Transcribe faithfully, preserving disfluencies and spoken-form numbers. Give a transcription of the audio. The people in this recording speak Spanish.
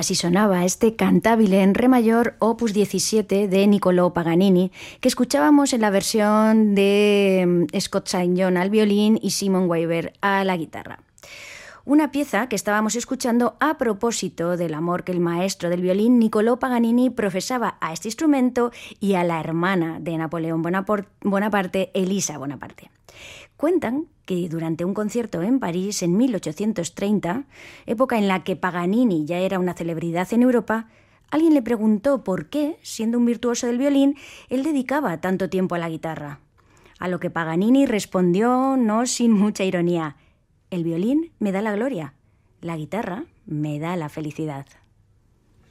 Así sonaba este cantabile en re mayor opus diecisiete de Niccolò Paganini, que escuchábamos en la versión de Scott Saint John al violín y Simon Weber a la guitarra. Una pieza que estábamos escuchando a propósito del amor que el maestro del violín Niccolò Paganini profesaba a este instrumento y a la hermana de Napoleón Bonaparte, Elisa Bonaparte. Cuentan que durante un concierto en París en mil ochocientos treinta, época en la que Paganini ya era una celebridad en Europa, alguien le preguntó por qué, siendo un virtuoso del violín, él dedicaba tanto tiempo a la guitarra. A lo que Paganini respondió, no sin mucha ironía: el violín me da la gloria, la guitarra me da la felicidad.